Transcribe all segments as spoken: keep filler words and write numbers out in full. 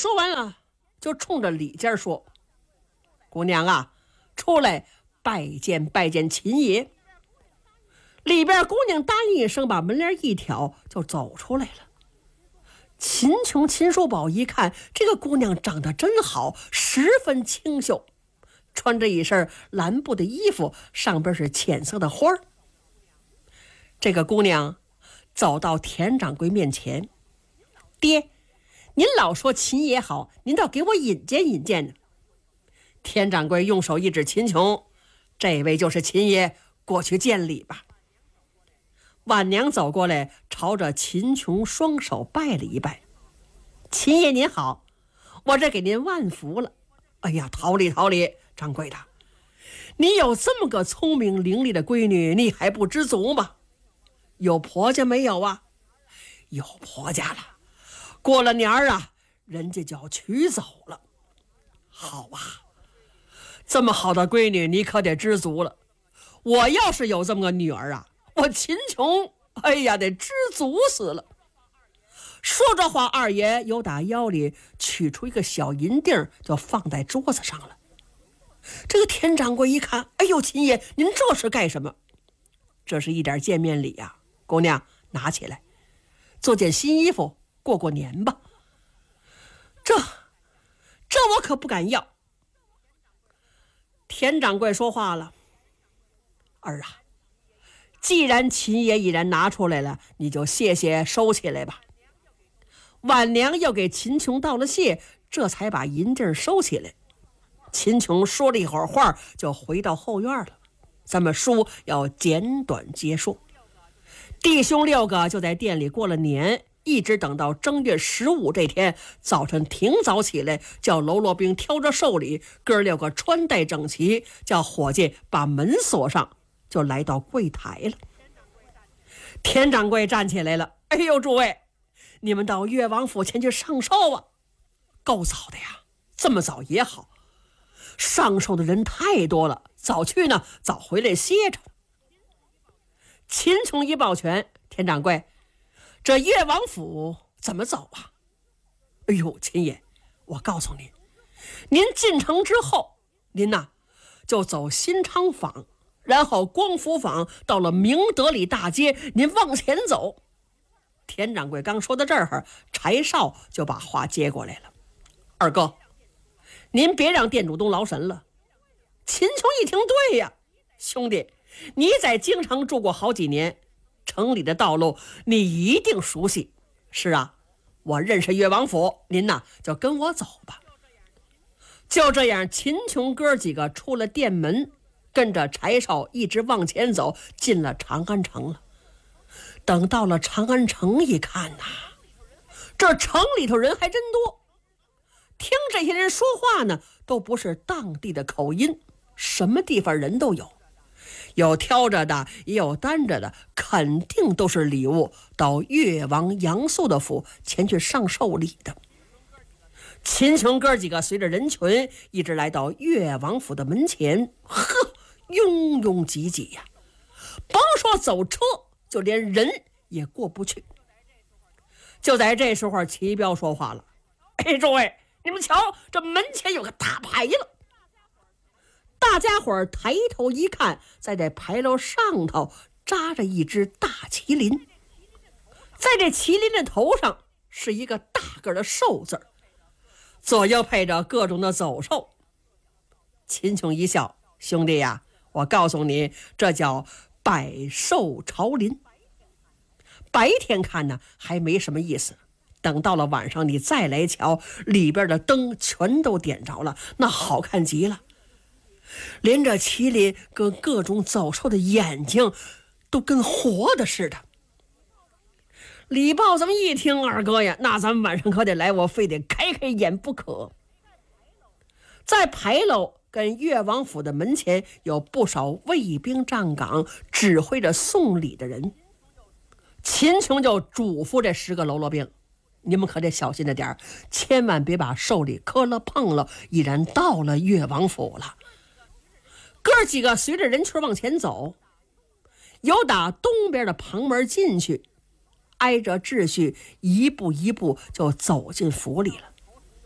说完了，就冲着里间说：“姑娘啊，出来拜见拜见秦爷。”里边姑娘答应一声，把门帘一挑，就走出来了。秦琼、秦叔宝一看，这个姑娘长得真好，十分清秀，穿着一身蓝布的衣服，上边是浅色的花儿。这个姑娘走到田掌柜面前：“爹，您老说秦爷好，您倒给我引荐引荐呢。”田掌柜用手一指秦琼：“这位就是秦爷，过去见礼吧。”晚娘走过来，朝着秦琼双手拜了一拜：“秦爷您好，我这给您万福了。”“哎呀，桃李桃李，掌柜的，你有这么个聪明伶俐的闺女，你还不知足吗？有婆家没有啊？”“有婆家了，过了年儿啊，人家就要娶走了。”“好啊，这么好的闺女，你可得知足了。我要是有这么个女儿啊，我秦琼，哎呀，得知足死了。”说这话，二爷又打腰里取出一个小银锭，就放在桌子上了。这个田掌柜一看：“哎呦，秦爷，您这是干什么？”“这是一点见面礼呀，姑娘，拿起来，做件新衣服，过过年吧。”“这这我可不敢要。”田掌柜说话了：“儿啊，既然秦爷已然拿出来了，你就谢谢收起来吧。”晚娘又给秦琼道了谢，这才把银锭收起来。秦琼说了一会儿话，就回到后院了。咱们书要简短结束。弟兄六个就在店里过了年，一直等到正月十五这天早晨挺早起来，叫喽啰兵挑着寿礼，哥六个穿戴整齐，叫伙计把门锁上，就来到柜台了。田掌柜站起来了：“哎呦，诸位，你们到岳王府前去上寿啊？”“够早的呀，这么早也好，上寿的人太多了，早去呢，早回来歇着。”秦琼一抱拳：“田掌柜，这岳王府怎么走啊？”“哎呦，秦爷，我告诉您，您进城之后，您呐就走新昌坊，然后光福坊，到了明德里大街，您往前走。”田掌柜刚说到这儿，柴少就把话接过来了：“二哥，您别让店主动劳神了。”秦琼一听：“对呀，兄弟，你在京城住过好几年，城里的道路你一定熟悉。是啊，我认识岳王府，您呐就跟我走吧。”就这样，秦琼哥几个出了店门，跟着柴少一直往前走，进了长安城了。等到了长安城一看呐、啊，这城里头人还真多。听这些人说话呢，都不是当地的口音，什么地方人都有，有挑着的，也有担着的，肯定都是礼物到越王杨素的府前去上寿礼的。秦琼哥几个随着人群一直来到越王府的门前，呵，拥拥挤挤呀、啊，甭说走车，就连人也过不去。就在这时候，齐彪说话了：“哎，诸位，你们瞧，这门前有个大牌了。”大家伙儿抬头一看，在这牌楼上头扎着一只大麒麟，在这麒麟的头上是一个大个的寿字，左右配着各种的走兽。秦琼一笑：“兄弟呀，我告诉你，这叫百寿朝林。白天看呢还没什么意思，等到了晚上你再来瞧，里边的灯全都点着了，那好看极了。连这麒麟跟各种走兽的眼睛都跟活的似的。”李豹这么一听：“二哥呀，那咱们晚上可得来，我非得开开眼不可。”在牌楼跟越王府的门前有不少卫兵站岗，指挥着送礼的人。秦琼就嘱咐这十个喽啰兵：“你们可得小心着点，千万别把寿礼磕了碰了，已然到了越王府了。”哥几个随着人群往前走，由打东边的旁门进去，挨着秩序一步一步就走进府里了。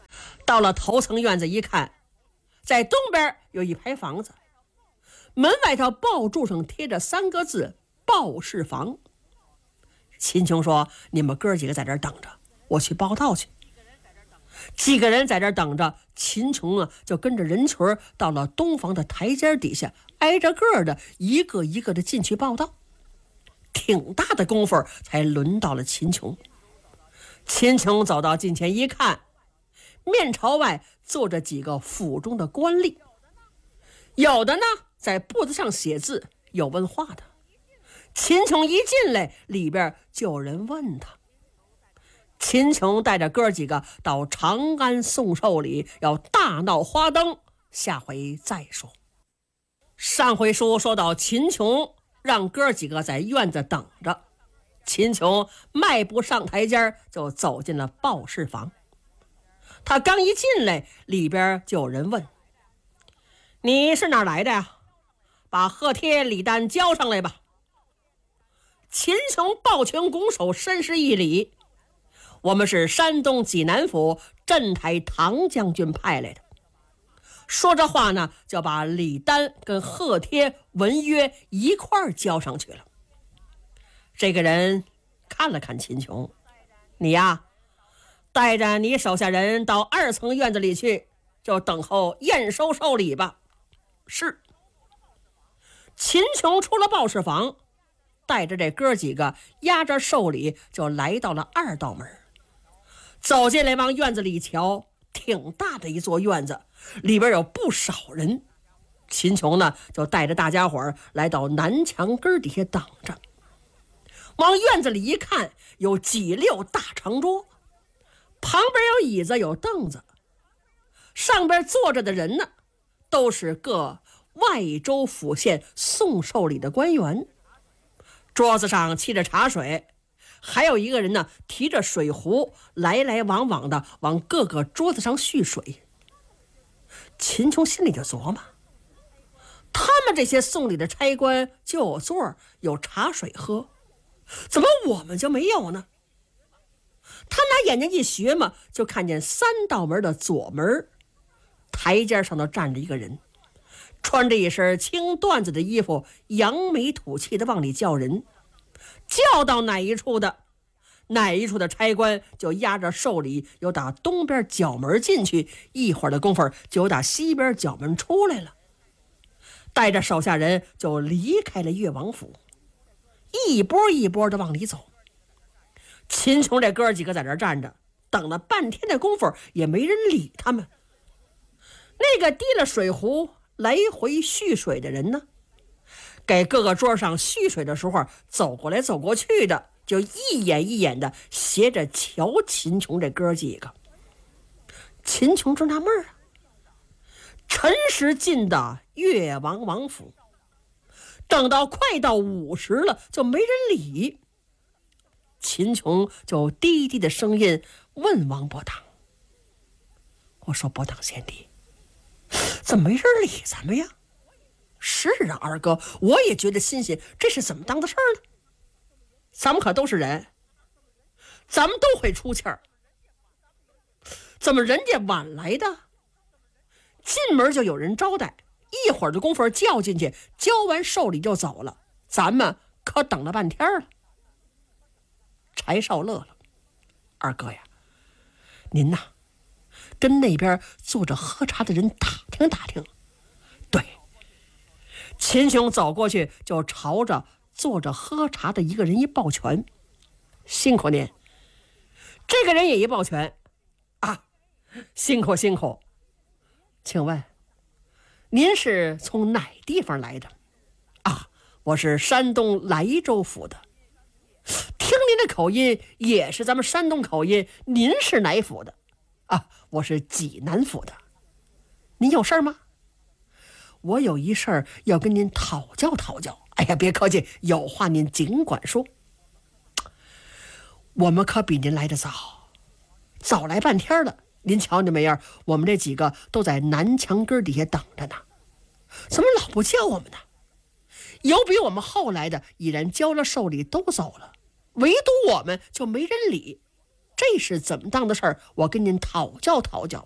到了头层院子一看，在东边有一排房子，门外头报柱上贴着三个字报事房。秦琼说，你们哥几个在这儿等着，我去报道去。几个人在这儿等着，秦琼啊就跟着人群到了东房的台阶底下，挨着个的一个一个的进去报道。挺大的功夫才轮到了秦琼。秦琼走到近前一看，面朝外坐着几个府中的官吏，有的呢在簿子上写字，有问话的。秦琼一进来，里边就有人问他。秦琼带着哥几个到长安送寿礼，要大闹花灯，下回再说。上回书说到秦琼让哥几个在院子等着，秦琼迈步上台阶就走进了报事房。他刚一进来，里边就有人问，你是哪儿来的呀？把贺帖礼单交上来吧。秦琼抱拳拱手，深施一礼，我们是山东济南府镇台唐将军派来的。说着话呢，就把礼单跟贺帖文约一块儿交上去了。这个人看了看秦琼，你呀，带着你手下人到二层院子里去，就等候验收寿礼吧。是。秦琼出了报事房，带着这哥几个押着寿礼就来到了二道门。走进来往院子里瞧，挺大的一座院子，里边有不少人。秦琼呢就带着大家伙来到南墙根底下等着。往院子里一看，有几溜大长桌，旁边有椅子有凳子，上边坐着的人呢都是各外州府县送寿礼的官员。桌子上沏着茶水，还有一个人呢提着水壶来来往往的往各个桌子上蓄水。秦琼心里就琢磨，他们这些送礼的差官就有座有茶水喝，怎么我们就没有呢？他拿眼睛一学嘛，就看见三道门的左门台阶上头站着一个人，穿着一身青缎子的衣服，扬眉吐气的往里叫人。叫到哪一处的，哪一处的差官就押着寿礼，有打东边角门进去，一会儿的功夫就有打西边角门出来了。带着手下人就离开了越王府，一波一波的往里走。秦琼这哥几个在这站着，等了半天的功夫也没人理他们。那个提了水壶来回蓄水的人呢，给各个桌上蓄水的时候，走过来走过去的，就一眼一眼的斜着瞧秦琼这哥几个。秦琼就纳闷啊，辰时进的越王王府，等到快到午时了，就没人理。秦琼就低低的声音问王伯当，我说伯当贤弟，怎么没人理咱们呀？是啊，二哥，我也觉得新鲜，这是怎么当的事儿呢？咱们可都是人，咱们都会出气儿，怎么人家晚来的？进门就有人招待，一会儿的功夫叫进去，交完寿礼就走了，咱们可等了半天了。柴少乐了，二哥呀，您呐跟那边坐着喝茶的人打听打听。对，秦琼走过去就朝着坐着喝茶的一个人一抱拳，辛苦您。这个人也一抱拳，啊，辛苦辛苦。请问您是从哪地方来的？啊，我是山东莱州府的。听您的口音也是咱们山东口音，您是哪府的？啊，我是济南府的。您有事儿吗？我有一事儿要跟您讨教讨教。哎呀，别客气，有话您尽管说。我们可比您来得早，早来半天了。您瞧见没样，我们这几个都在南墙根底下等着呢，怎么老不叫我们呢？有比我们后来的已然交了寿礼都走了，唯独我们就没人理，这是怎么当的事儿？我跟您讨教讨教。